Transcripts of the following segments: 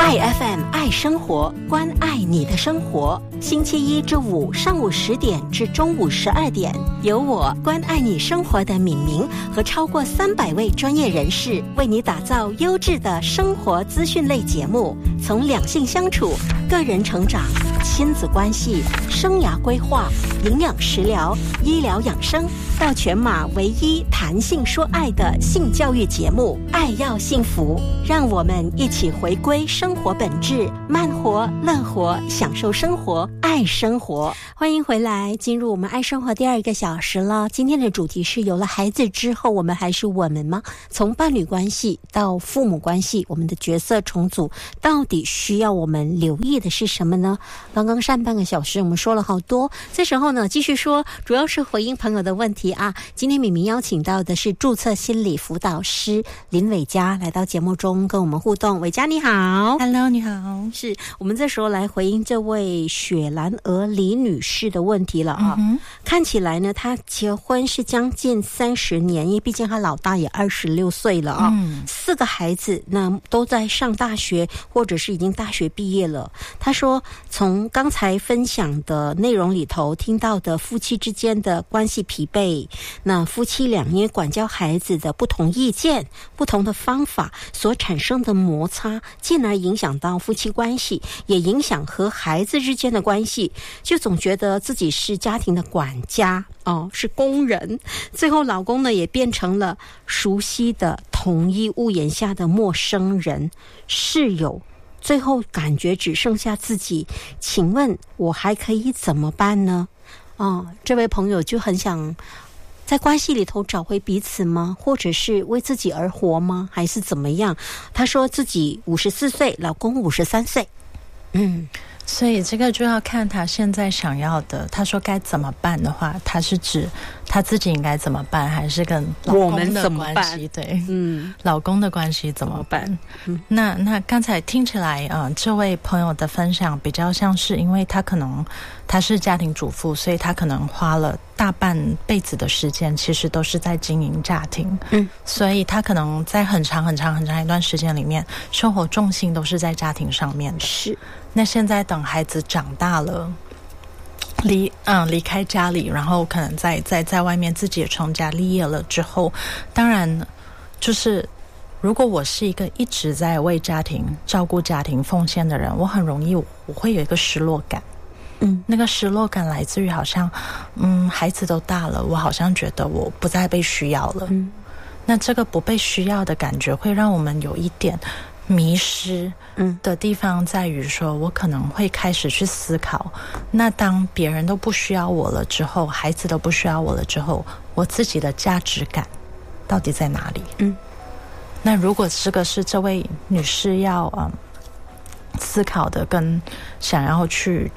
爱 FM 爱生活，关爱你的生活。星期一至五上午10点至中午12点，由我关爱你生活的敏明和超过300位专业人士为你打造优质的生活资讯类节目，从两性相处、个人成长、亲子关系、生涯规划、营养食疗、医疗养生，到全马唯一谈性说爱的性教育节目《爱要幸福》，让我们一起回归生活本质，慢活、乐活，享受生活，爱生活。欢迎回来，进入我们爱生活第2个小时了。今天的主题是：有了孩子之后，我们还是我们吗？从伴侣关系到父母关系，我们的角色重组到底需要我们留意的是什么呢？刚刚上半个小时我们说了好多，这时候呢继续说，主要是回应朋友的问题啊。今天敏明邀请到的是注册心理辅导师林伟嘉来到节目中跟我们互动。伟嘉你好。 Hello， 你好。 是我们这时候来回应这位雪兰娥李女士的问题了啊。看起来呢她结婚是将近30年，因为毕竟她老大也26岁了啊。4个孩子呢都在上大学或者是已经大学毕业了。她说从刚才分享的内容里头听到的夫妻之间的关系疲惫，那夫妻俩因为管教孩子的不同意见、不同的方法所产生的摩擦，进而影响到夫妻关系，也影响和孩子之间的关系，就总觉得自己是家庭的管家是工人。最后老公呢也变成了熟悉的同一屋檐下的陌生人、室友，最后感觉只剩下自己。请问我还可以怎么办呢？这位朋友就很想在关系里头找回彼此吗？或者是为自己而活吗？还是怎么样？他说自己54岁，老公53岁。 所以这个就要看他现在想要的。他说该怎么办的话，他是指他自己应该怎么办，还是跟老公的关系？对，老公的关系怎么办？那刚才听起来这位朋友的分享比较像是，因为他是家庭主妇，所以他可能花了大半辈子的时间其实都是在经营家庭。所以他可能在很长一段时间里面，生活重心都是在家庭上面的。 是。 那现在等孩子长大了，离开家里，然后可能在外面自己也成家立业了之后，当然就是如果我是一个一直在为家庭照顾家庭奉献的人，我很容易我会有一个失落感。那个失落感来自于好像孩子都大了，我好像觉得我不再被需要了。那这个不被需要的感觉会让我们有一点迷失的地方，在于说我可能会开始去思考，那当别人都不需要我了之后，孩子都不需要我了之后，我自己的价值感到底在哪里？那如果这个是这位女士要思考的跟想要去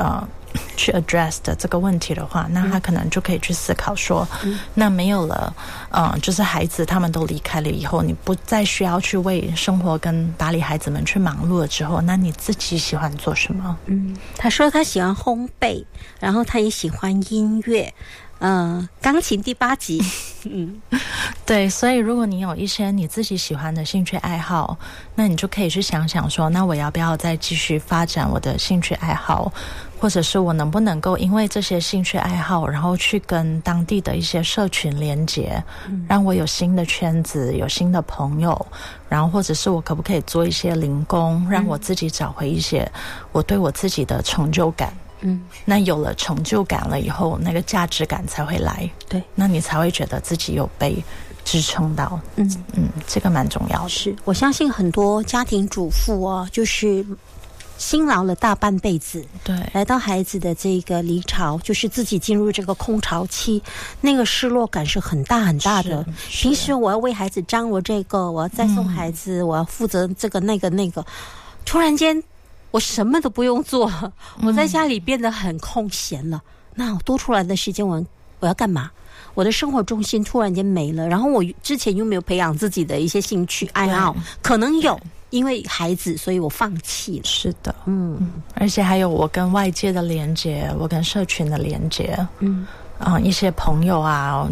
address 的这个问题的话，那他可能就可以去思考说，那没有了就是孩子他们都离开了以后，你不再需要去为生活跟打理孩子们去忙碌了之后，那你自己喜欢做什么？ 他说他喜欢烘焙，然后他也喜欢音乐，钢琴第8集。 对，所以如果你有一些你自己喜欢的兴趣爱好，那你就可以去想想说，那我要不要再继续发展我的兴趣爱好，或者是我能不能够因为这些兴趣爱好，然后去跟当地的一些社群连结，让我有新的圈子，有新的朋友，然后或者是我可不可以做一些零工，让我自己找回一些我对我自己的成就感。那有了成就感了以后，那个价值感才会来。对，那你才会觉得自己有被支撑到。这个蛮重要的。 是，我相信很多家庭主妇就是辛劳了大半辈子，对，来到孩子的这个离巢，就是自己进入这个空巢期，那个失落感是很大很大的。平时我要为孩子张罗这个，我要再送孩子，我要负责这个那个，突然间我什么都不用做，我在家里变得很空闲了。那我多出来的时间我要干嘛？我的生活重心突然间没了，然后我之前又没有培养自己的一些兴趣爱好，可能有，因为孩子，所以我放弃了。 是的，而且还有我跟外界的连接，我跟社群的连接，一些朋友啊，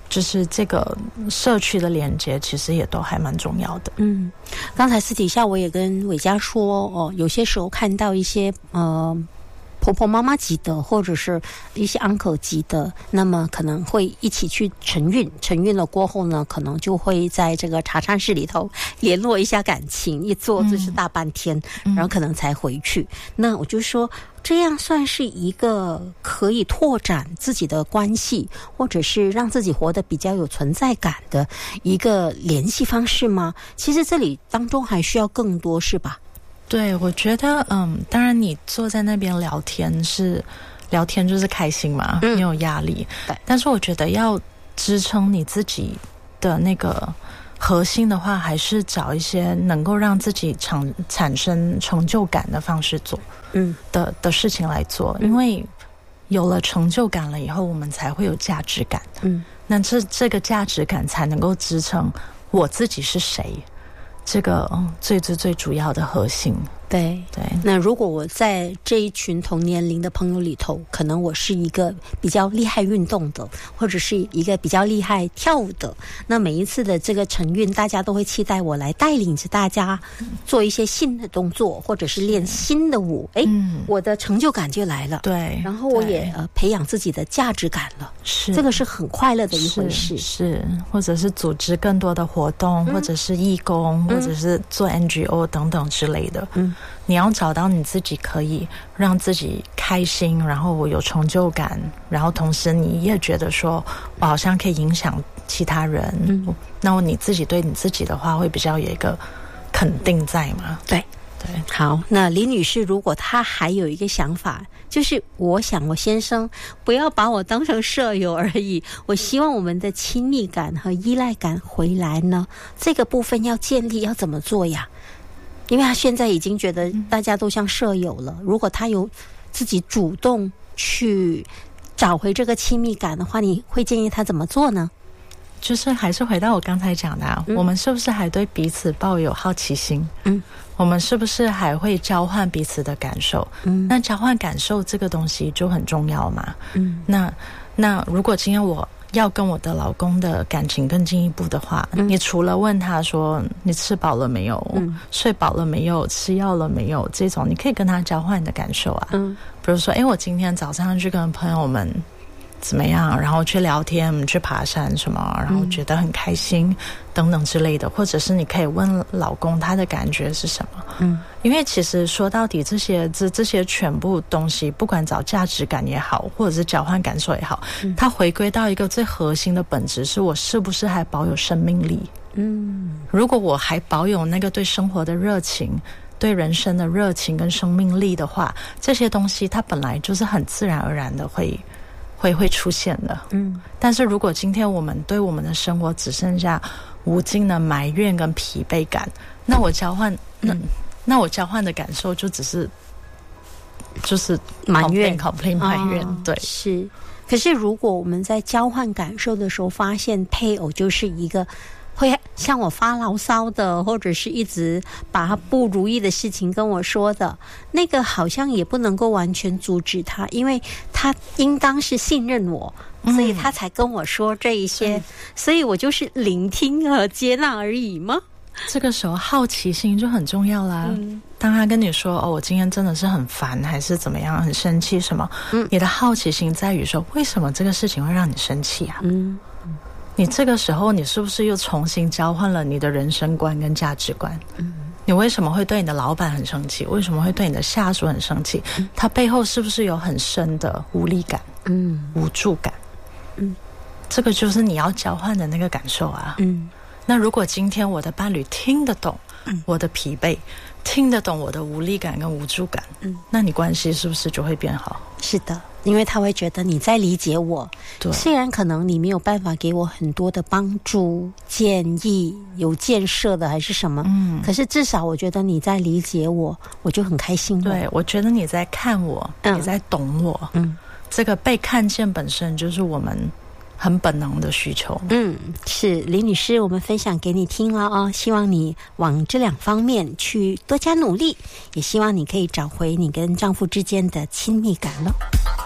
就是这个社区的连接其实也都还蛮重要的。 刚才私底下我也跟伟嘉说有些时候看到一些婆婆妈妈级的或者是一些 uncle 级的，那么可能会一起去晨运了过后呢，可能就会在这个茶餐室里头联络一下感情，一坐就是大半天，然后可能才回去。那我就说这样算是一个可以拓展自己的关系，或者是让自己活得比较有存在感的一个联系方式吗？其实这里当中还需要更多，是吧？ 对，我觉得当然你坐在那边聊天就是开心嘛，没有压力。但是我觉得要支撑你自己的那个核心的话，还是找一些能够让自己产生成就感的方式做的事情来做，因为有了成就感了以后，我们才会有价值感。那这个价值感才能够支撑我自己是谁，这个最主要的核心。 对，那如果我在这一群同年龄的朋友里头，可能我是一个比较厉害运动的，或者是一个比较厉害跳舞的，那每一次的这个晨运，大家都会期待我来带领着大家做一些新的动作，或者是练新的舞。我的成就感就来了。对，然后我也培养自己的价值感了。是，这个是很快乐的一回事。是， 或者是组织更多的活动，或者是义工，或者是做 NGO 等等之类的。你要找到你自己可以让自己开心，然后我有成就感，然后同时你也觉得说我好像可以影响其他人，那你自己对你自己的话会比较有一个肯定在嘛。对， 好，那李女士如果她还有一个想法，就是我想我先生不要把我当成舍友而已，我希望我们的亲密感和依赖感回来呢，这个部分要建立要怎么做呀？因为他现在已经觉得大家都像舍友了，如果他有自己主动去找回这个亲密感的话，你会建议他怎么做呢？ 就是还是回到我刚才讲的我们是不是还对彼此抱有好奇心？我们是不是还会交换彼此的感受？那交换感受这个东西就很重要嘛。那如果今天我要跟我的老公的感情更进一步的话，你除了问他说你吃饱了没有，睡饱了没有，吃药了没有，这种你可以跟他交换你的感受啊。比如说我今天早上去跟朋友们怎么样，然后去聊天，我们去爬山什么，然后觉得很开心等等之类的，或者是你可以问老公他的感觉是什么。因为其实说到底这些全部东西，不管找价值感也好，或者是交换感受也好，它回归到一个最核心的本质，是我是不是还保有生命力。如果我还保有那个对生活的热情，对人生的热情跟生命力的话，这些东西它本来就是很自然而然的会出现的。但是如果今天我们对我们的生活只剩下无尽的埋怨跟疲惫感，那我交换的感受就只是就是埋怨埋怨。对， 是。可是如果我们在交换感受的时候，发现配偶就是一个会向我发牢骚的，或者是一直把他不如意的事情跟我说的，那个好像也不能够完全阻止他，因为他应当是信任我，所以他才跟我说这一些，所以我就是聆听和接纳而已吗？ 这个时候好奇心就很重要啦。当他跟你说我今天真的是很烦，还是怎么样，很生气什么，你的好奇心在于说为什么这个事情会让你生气啊？你这个时候你是不是又重新交换了你的人生观跟价值观？你为什么会对你的老板很生气？为什么会对你的下属很生气？他背后是不是有很深的无力感、无助感？这个就是你要交换的那个感受啊。那如果今天我的伴侣听得懂我的疲惫，听得懂我的无力感跟无助感，那你关系是不是就会变好？ 是的，因为他会觉得你在理解我。对，虽然可能你没有办法给我很多的帮助、建议、有建设的还是什么，可是至少我觉得你在理解我，我就很开心了。 对，我觉得你在看我，你在懂我。这个被看见本身就是我们很本能的需求。是李女士，我们分享给你听了希望你往这两方面去多加努力，也希望你可以找回你跟丈夫之间的亲密感了。